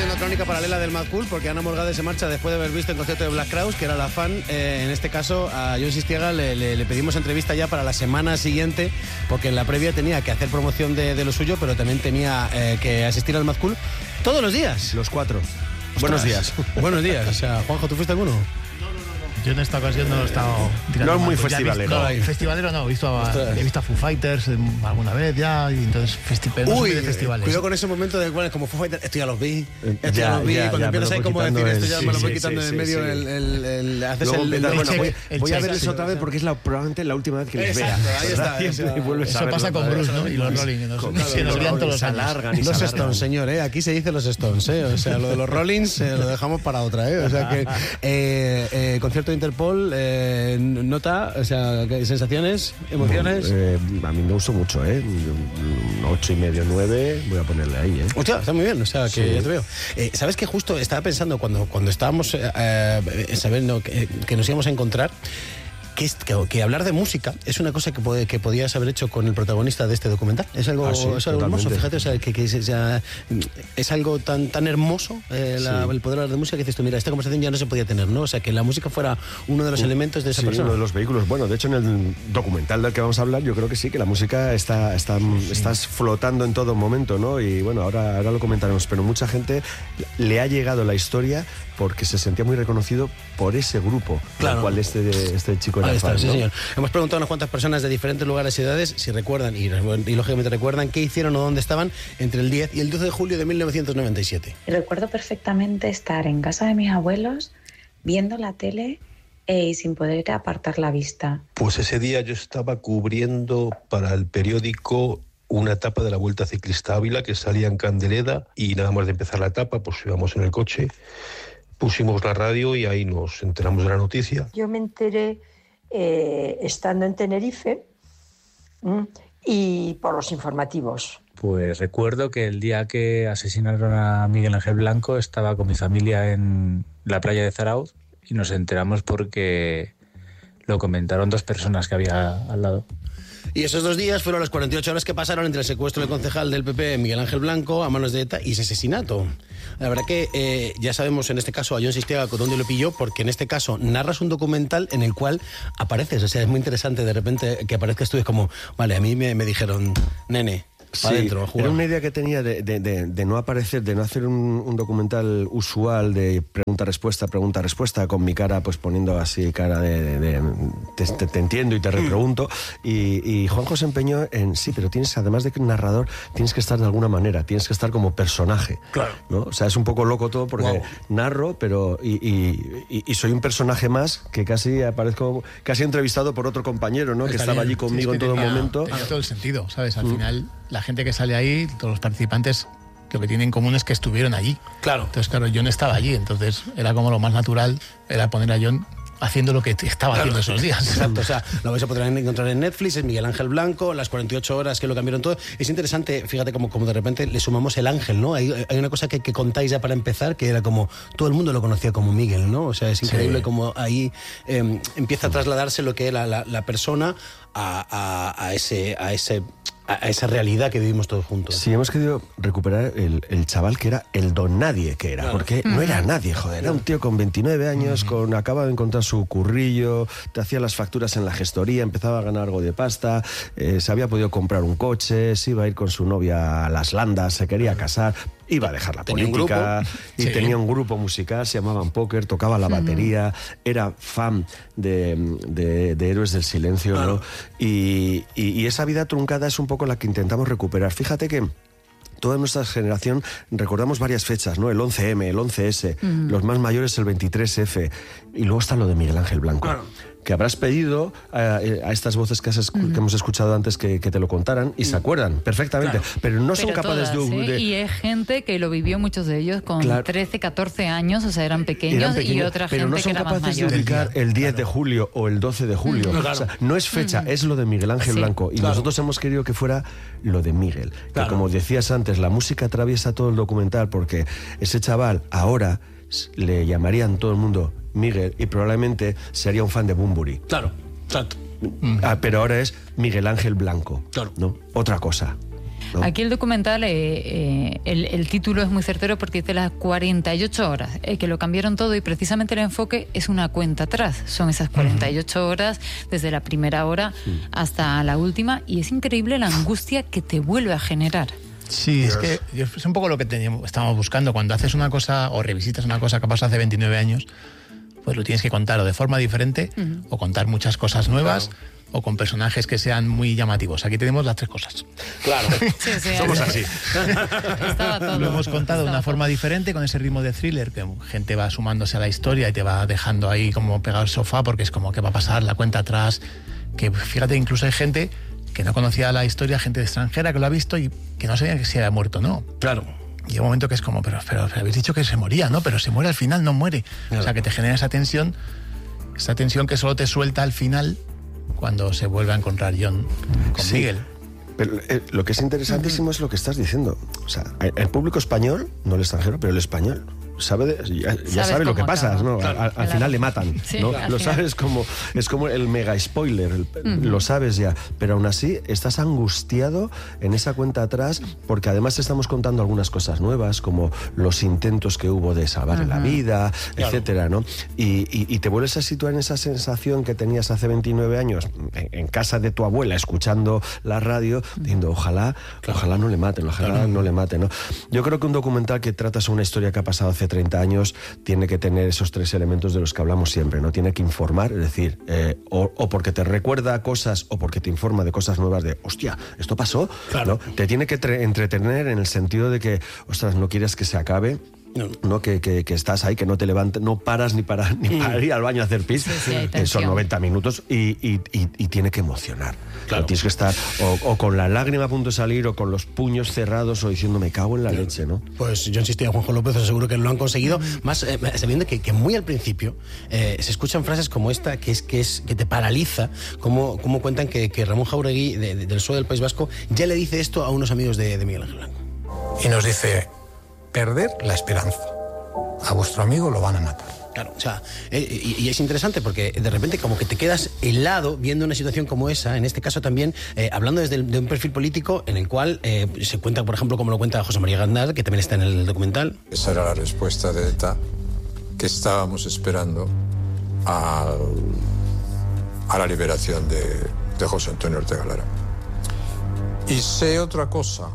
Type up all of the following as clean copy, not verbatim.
una crónica paralela del Mad Cool, porque Ana Morgade se marcha después de haber visto el concierto de Black Crowes, que era la fan. En este caso, a Jon Sistiaga le pedimos entrevista ya para la semana siguiente, porque en la previa tenía que hacer promoción de lo suyo, pero también tenía que asistir al Mad Cool todos los días. Los 4. Ostras. Buenos días. Buenos días. O sea, Juanjo, ¿tú fuiste alguno? Yo en esta ocasión no he estado tirando. No es muy mal, festivalero. Festivalero no, he visto a Foo Fighters alguna vez ya, y entonces no soy de festivales. Cuidado con ese momento de cuál es como Foo Fighters, esto ya los vi, Ya, cuando empiezas ahí como a decir esto ya me lo voy sí, quitando sí, en medio, sí. haces Voy a verles otra vez porque es probablemente la última vez que les vea. Ahí está. Eso pasa con Bruce, ¿no? Y los Rolling, se nos olvidan todos los años. Los Stones, señor, aquí se dice los Stones, o sea, lo de los Rollins lo dejamos para otra, o sea que concierto de Interpol, nota, o sea, sensaciones, emociones. A mí me gustó mucho, 8,5, 9, voy a ponerle ahí, Hostia, está muy bien, o sea, que sí. ya te veo. ¿Sabes qué? Justo estaba pensando cuando estábamos sabiendo que nos íbamos a encontrar, que hablar de música es una cosa que podías haber hecho con el protagonista de este documental. Es algo, es algo hermoso, fíjate, o sea, es algo tan hermoso el poder hablar de música, que dices tú, mira, esta conversación ya no se podía tener, ¿no? O sea, que la música fuera uno de los elementos de esa persona. Uno de los vehículos. Bueno, de hecho, en el documental del que vamos a hablar, yo creo que sí, que la música estás flotando en todo momento, ¿no? Y bueno, ahora lo comentaremos, pero mucha gente le ha llegado la historia porque se sentía muy reconocido por ese grupo, claro, al cual este chico era fan, sí, ¿no? señor. Hemos preguntado a unas cuantas personas de diferentes lugares y edades si recuerdan, y lógicamente recuerdan, qué hicieron o dónde estaban entre el 10 y el 12 de julio de 1997. Recuerdo perfectamente estar en casa de mis abuelos, viendo la tele y sin poder apartar la vista. Pues ese día yo estaba cubriendo para el periódico una etapa de la Vuelta Ciclista Ávila que salía en Candeleda, y nada más de empezar la etapa pues íbamos en el coche, pusimos la radio y ahí nos enteramos de la noticia. Yo me enteré estando en Tenerife y por los informativos. Pues recuerdo que el día que asesinaron a Miguel Ángel Blanco estaba con mi familia en la playa de Zarauz y nos enteramos porque lo comentaron dos personas que había al lado. Y esos 2 días fueron las 48 horas que pasaron entre el secuestro del concejal del PP, Miguel Ángel Blanco, a manos de ETA, y ese asesinato. La verdad que ya sabemos en este caso a Jon Sistiaga dónde lo pilló, porque en este caso narras un documental en el cual apareces. O sea, es muy interesante de repente que aparezcas tú. Es como, vale, a mí me dijeron, nene, para adentro, a jugar. Era una idea que tenía de no aparecer, de no hacer un documental usual de pregunta-respuesta, con mi cara pues poniendo así cara de te entiendo y te repregunto, y Juanjo se empeñó en, sí, pero tienes, además de que un narrador, tienes que estar de alguna manera, tienes que estar como personaje, claro, ¿no? O sea, es un poco loco todo porque narro, pero y soy un personaje más, que casi aparezco casi entrevistado por otro compañero, ¿no? Que estaba allí conmigo en todo momento. Tenía todo el sentido, ¿sabes? Al final, la gente que sale ahí, todos los participantes, lo que tienen en común es que estuvieron allí. Claro. Entonces, claro, Jon estaba allí, entonces era como lo más natural, era poner a Jon haciendo lo que estaba haciendo esos días. Exacto, o sea, lo vais a poder encontrar en Netflix, es Miguel Ángel Blanco, las 48 horas que lo cambiaron todo. Es interesante, fíjate como de repente le sumamos el ángel, ¿no? Hay una cosa que contáis ya para empezar, que era como, todo el mundo lo conocía como Miguel, ¿no? O sea, es increíble como ahí empieza a trasladarse lo que es la persona a esa realidad que vivimos todos juntos. Sí, hemos querido recuperar el chaval que era el don nadie que era, porque no era nadie, joder, era un tío con 29 años, acaba de encontrar su currillo, te hacía las facturas en la gestoría, empezaba a ganar algo de pasta, se había podido comprar un coche, se iba a ir con su novia a las Landas, se quería casar, iba a dejar la política, y tenía un grupo musical, se llamaban Póker, tocaba la batería, era fan de Héroes del Silencio, ¿no? Y esa vida truncada es un poco la que intentamos recuperar. Fíjate que toda nuestra generación recordamos varias fechas, ¿no? El 11M, el 11S, los más mayores el 23F, y luego está lo de Miguel Ángel Blanco. Claro. Que habrás pedido a estas voces que hemos escuchado antes que te lo contaran y se acuerdan perfectamente, claro, pero no son capaces de... Y es gente que lo vivió, muchos de ellos con 13, 14 años, o sea, eran pequeños, y otra pero gente no son que era más capaces mayor. de ubicar el 10 de julio o el 12 de julio. Claro. O sea, no es fecha, es lo de Miguel Ángel Blanco, y nosotros hemos querido que fuera lo de Miguel. Que como decías antes, la música atraviesa todo el documental, porque ese chaval ahora le llamarían todo el mundo Miguel, y probablemente sería un fan de Bunbury. Claro, exacto. Pero ahora es Miguel Ángel Blanco, claro, ¿no? Otra cosa. ¿no? Aquí el documental, el título es muy certero porque dice las 48 horas, que lo cambiaron todo y precisamente el enfoque es una cuenta atrás. Son esas 48 horas desde la primera hora hasta la última, y es increíble la angustia que te vuelve a generar. Sí, es que es un poco lo que estábamos buscando. Cuando haces una cosa o revisitas una cosa que pasó hace 29 años, pues lo tienes que contar o de forma diferente o contar muchas cosas nuevas. Claro. O con personajes que sean muy llamativos. Aquí tenemos las tres cosas. Claro, somos así. Estaba todo. Lo hemos contado de una forma diferente, con ese ritmo de thriller, que gente va sumándose a la historia y te va dejando ahí como pegado al sofá, porque es como que va a pasar la cuenta atrás. Que fíjate, incluso hay gente que no conocía la historia, gente extranjera que lo ha visto y que no sabía que se había muerto, ¿no? Claro. Y hay un momento que es como, pero habéis dicho que se moría, ¿no? Pero se muere al final, no muere. Claro. O sea, que te genera esa tensión que solo te suelta al final, cuando se vuelve a encontrar John con Miguel. Pero lo que es interesantísimo es lo que estás diciendo. O sea, el público español, no el extranjero, pero el español ya sabe lo que pasa, ¿no? Claro. Al final le matan, sí, ¿no? Lo sabes, es como el mega spoiler, lo sabes ya, pero aún así estás angustiado en esa cuenta atrás, porque además estamos contando algunas cosas nuevas, como los intentos que hubo de salvar la vida, etcétera, ¿no? Y te vuelves a situar en esa sensación que tenías hace 29 años en casa de tu abuela, escuchando la radio, diciendo, ojalá no le maten, no le maten, ¿no? Yo creo que un documental que trata sobre una historia que ha pasado hace 30 años tiene que tener esos tres elementos de los que hablamos siempre, ¿no? Tiene que informar, es decir, o porque te recuerda cosas o porque te informa de cosas nuevas de, hostia, esto pasó, ¿no? Te tiene que entretener en el sentido de que, ostras, no quieres que se acabe. No, que estás ahí, que no te levantes, no paras ni para ir al baño a hacer pis. Son 90 minutos y tiene que emocionar. Claro. Tienes que estar o con la lágrima a punto de salir o con los puños cerrados o diciendo me cago en la leche, ¿no? Pues yo insisto a Juanjo López, os aseguro que lo han conseguido. Más sabiendo que muy al principio se escuchan frases como esta que te paraliza, como cuentan que Ramón Jauregui del PSOE del País Vasco ya le dice esto a unos amigos de Miguel Ángel Blanco. Y nos dice: perder la esperanza. A vuestro amigo lo van a matar. Claro, o sea, y es interesante porque de repente como que te quedas helado viendo una situación como esa, en este caso también hablando desde de un perfil político en el cual se cuenta, por ejemplo, como lo cuenta José María Gandar, que también está en el documental. Esa era la respuesta de ETA que estábamos esperando a la liberación de José Antonio Ortega Lara. Y sé otra cosa,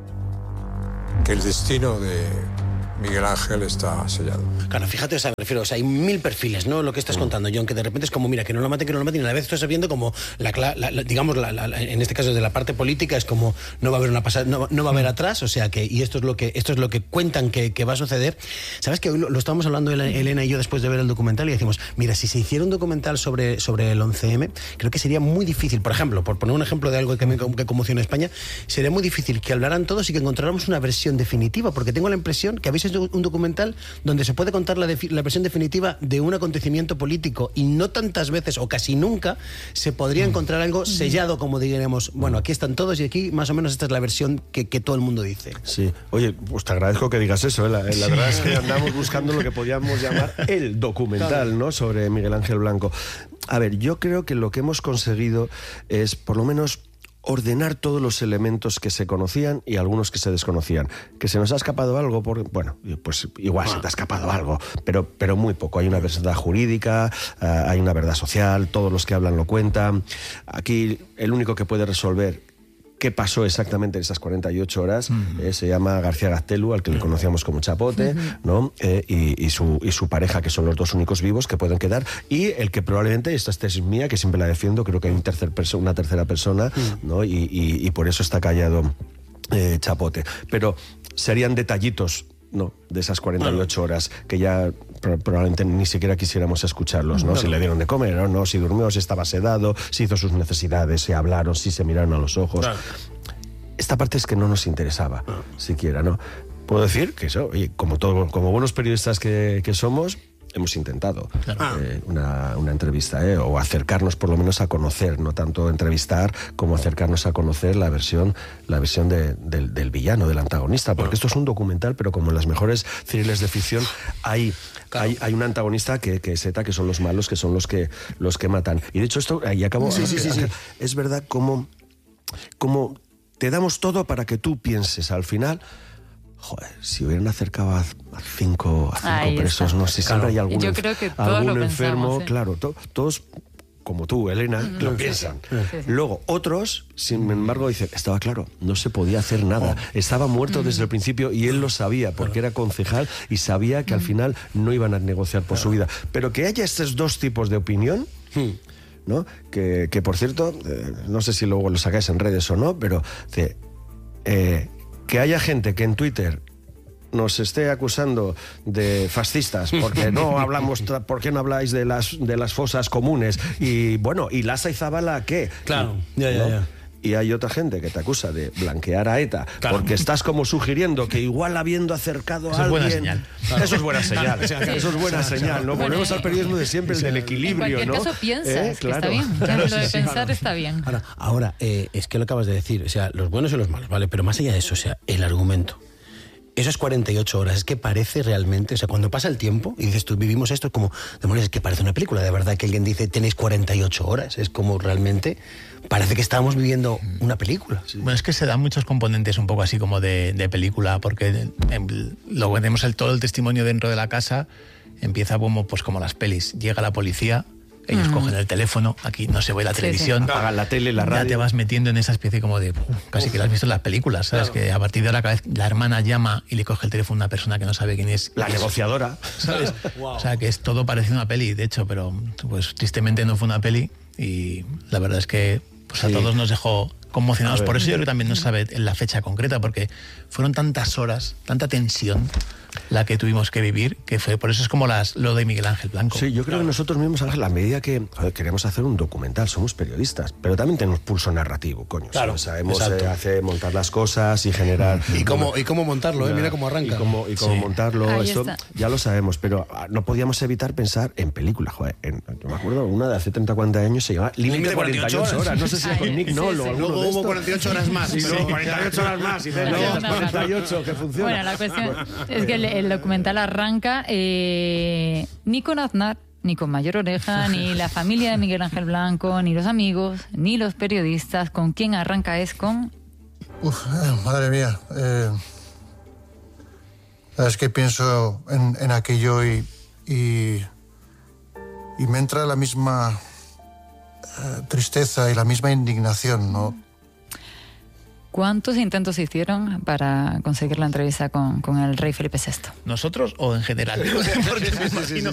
que el destino de Miguel Ángel está sellado. Claro, fíjate, o sea, me refiero, o sea, hay 1000 perfiles, ¿no? Lo que estás contando, John, que de repente es como, mira, que no lo maten, y a la vez estás viendo como, digamos, en este caso de la parte política, es como, no va a haber una pasada, no va a haber atrás, o sea, que, y esto es lo que cuentan que va a suceder. ¿Sabes que hoy lo estábamos hablando Elena y yo después de ver el documental y decimos, mira, si se hiciera un documental sobre el 11M, creo que sería muy difícil, por ejemplo, por poner un ejemplo de algo que conmociona a España, sería muy difícil que hablaran todos y que encontráramos una versión definitiva, porque tengo la impresión que habéis hecho un documental donde se puede contar la versión definitiva de un acontecimiento político y no tantas veces o casi nunca se podría encontrar algo sellado, como diríamos, bueno, aquí están todos y aquí más o menos esta es la versión que todo el mundo dice. Sí, oye, pues te agradezco que digas eso, la verdad es que andamos buscando lo que podríamos llamar el documental, ¿no? Sobre Miguel Ángel Blanco. A ver, yo creo que lo que hemos conseguido es, por lo menos, ordenar todos los elementos que se conocían y algunos que se desconocían. ¿Que se nos ha escapado algo? Bueno, pues igual se te ha escapado algo, pero muy poco. Hay una verdad jurídica, hay una verdad social, todos los que hablan lo cuentan. Aquí el único que puede resolver qué pasó exactamente en esas 48 horas se llama García Gaztelu, al que le conocíamos como Chapote, ¿no? Y su pareja, que son los dos únicos vivos que pueden quedar, y el que probablemente, esta es mía, que siempre la defiendo, creo que hay una tercera persona, ¿no? Y por eso está callado Chapote. Pero serían detallitos, ¿no?, de esas 48 horas que ya probablemente ni siquiera quisiéramos escucharlos, ¿no? Si le dieron de comer o no, si durmió, si estaba sedado, si hizo sus necesidades, si hablaron, si se miraron a los ojos. Esta parte es que no nos interesaba siquiera, ¿no? Puedo decir que eso, oye, como buenos periodistas que somos, hemos intentado una entrevista, o acercarnos por lo menos a conocer, no tanto entrevistar como acercarnos a conocer la versión del villano, del antagonista, porque esto es un documental, pero como en las mejores thrillers de ficción hay un antagonista que es ETA, que son los malos, que son los que matan. Y de hecho esto, ahí acabo, es verdad como te damos todo para que tú pienses. Al final, joder, si hubieran acercado a cinco presos, no sé, siempre hay algún, yo creo que todos algún lo enfermo, pensamos, claro, todos... como tú, Elena, lo piensan. Luego, otros, sin embargo, dicen, estaba claro, no se podía hacer nada. Estaba muerto desde el principio y él lo sabía, porque era concejal y sabía que al final no iban a negociar por su vida. Pero que haya estos dos tipos de opinión, ¿no? Que por cierto, no sé si luego lo sacáis en redes o no, pero que haya gente que en Twitter nos esté acusando de fascistas porque no hablamos, ¿por qué no habláis de las fosas comunes? Y bueno, ¿y Lasa y Zabala qué? Claro, ¿no? ya. Y hay otra gente que te acusa de blanquear a ETA, porque estás como sugiriendo que igual habiendo acercado a alguien... Eso es buena señal. Claro. Eso es buena señal. Eso es buena señal, ¿no? Volvemos al periodismo de siempre, el del equilibrio, en cualquier ¿no? caso piensas que Claro. está bien. Lo de pensar está bien. Ahora es que lo acabas de decir, o sea, los buenos y los malos, ¿vale? Pero más allá de eso, o sea, el argumento. Esas 48 horas, es que parece realmente, o sea, cuando pasa el tiempo y dices tú, vivimos esto, es como, demonios, es que parece una película, de verdad, que alguien dice, tenéis 48 horas, es como realmente, parece que estábamos viviendo una película. Bueno, es que se dan muchos componentes un poco así como de película, porque lo vemos todo el testimonio dentro de la casa, empieza como las pelis, llega la policía, ellos cogen el teléfono, aquí no se ve la televisión, apagan la tele, la radio. Ya te vas metiendo en esa especie como de casi que lo has visto en las películas, ¿sabes? Claro. Que a partir de ahora cada vez la hermana llama y le coge el teléfono a una persona que no sabe quién es. La negociadora, ¿sabes? Wow. O sea, que es todo parecido a una peli, de hecho, pero pues tristemente no fue una peli y la verdad es que pues a todos nos dejó conmocionados. Por eso yo creo que también no se sabe en la fecha concreta, porque fueron tantas horas, tanta tensión la que tuvimos que vivir, que fue por eso es como lo de Miguel Ángel Blanco. Sí, yo creo que nosotros mismos, Ángel, a medida que queremos hacer un documental, somos periodistas, pero también tenemos pulso narrativo, coño. Claro, sabemos montar las cosas y generar... Y cómo montarlo, mira cómo arranca. Y cómo montarlo, ahí esto está. Ya lo sabemos, pero no podíamos evitar pensar en películas. Joder, yo me acuerdo, una de hace 30, 40 años se llamaba Límite 48 horas. No sé si con Nick Noll o alguno Luego de hubo estos. 48 horas más. Sí, 48 horas más. Y luego 48, que funciona. Bueno, la cuestión es que el documental arranca ni con Aznar, ni con Mayor Oreja, ni la familia de Miguel Ángel Blanco, ni los amigos, ni los periodistas. ¿Con quién arranca? Es con... Madre mía. Es que pienso en aquello y me entra la misma tristeza y la misma indignación, ¿no? ¿Cuántos intentos se hicieron para conseguir la entrevista con el rey Felipe VI? ¿Nosotros o en general? Porque me imagino